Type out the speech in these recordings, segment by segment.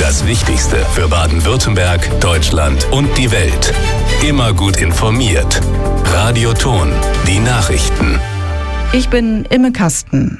Das Wichtigste für Baden-Württemberg, Deutschland und die Welt. Immer gut informiert. Radio Thon, die Nachrichten. Ich bin Imme Kasten.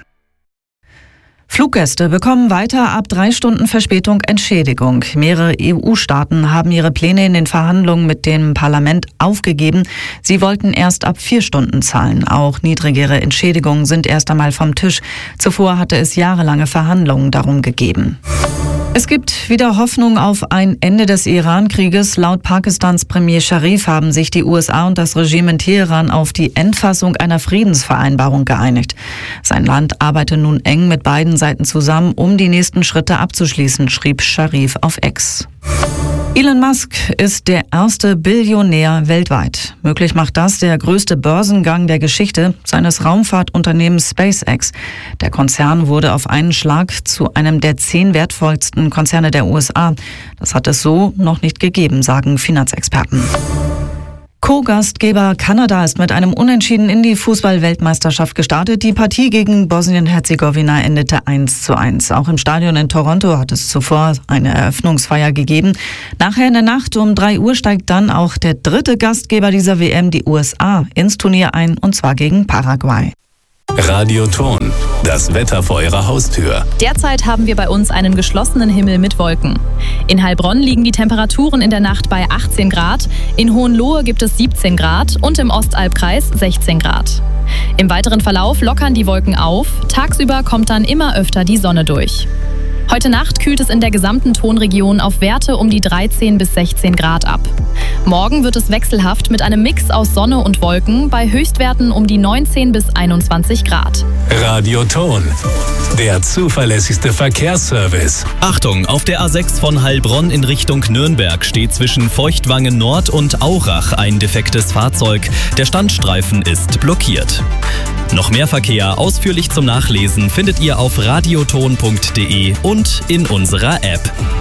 Fluggäste bekommen weiter ab 3 Stunden Verspätung Entschädigung. Mehrere EU-Staaten haben ihre Pläne in den Verhandlungen mit dem Parlament aufgegeben. Sie wollten erst ab 4 Stunden zahlen. Auch niedrigere Entschädigungen sind erst einmal vom Tisch. Zuvor hatte es jahrelange Verhandlungen darum gegeben. Es gibt wieder Hoffnung auf ein Ende des Iran-Krieges. Laut Pakistans Premier Sharif haben sich die USA und das Regime in Teheran auf die Endfassung einer Friedensvereinbarung geeinigt. Sein Land arbeite nun eng mit beiden Seiten zusammen, um die nächsten Schritte abzuschließen, schrieb Sharif auf X. Elon Musk ist der erste Billionär weltweit. Möglich macht das der größte Börsengang der Geschichte seines Raumfahrtunternehmens SpaceX. Der Konzern wurde auf einen Schlag zu einem der 10 wertvollsten Konzerne der USA. Das hat es so noch nicht gegeben, sagen Finanzexperten. Co-Gastgeber Kanada ist mit einem Unentschieden in die Fußball-Weltmeisterschaft gestartet. Die Partie gegen Bosnien-Herzegowina endete 1:1. Auch im Stadion in Toronto hat es zuvor eine Eröffnungsfeier gegeben. Nachher in der Nacht um 3 Uhr steigt dann auch der dritte Gastgeber dieser WM, die USA, ins Turnier ein, und zwar gegen Paraguay. Radio Thon, das Wetter vor Ihrer Haustür. Derzeit haben wir bei uns einen geschlossenen Himmel mit Wolken. In Heilbronn liegen die Temperaturen in der Nacht bei 18 Grad, in Hohenlohe gibt es 17 Grad und im Ostalbkreis 16 Grad. Im weiteren Verlauf lockern die Wolken auf, tagsüber kommt dann immer öfter die Sonne durch. Heute Nacht kühlt es in der gesamten Thonregion auf Werte um die 13 bis 16 Grad ab. Morgen wird es wechselhaft mit einem Mix aus Sonne und Wolken bei Höchstwerten um die 19 bis 21 Grad. Radio Thon, der zuverlässigste Verkehrsservice. Achtung, auf der A6 von Heilbronn in Richtung Nürnberg steht zwischen Feuchtwangen Nord und Aurach ein defektes Fahrzeug. Der Standstreifen ist blockiert. Noch mehr Verkehr ausführlich zum Nachlesen findet ihr auf radiothon.de und in unserer App.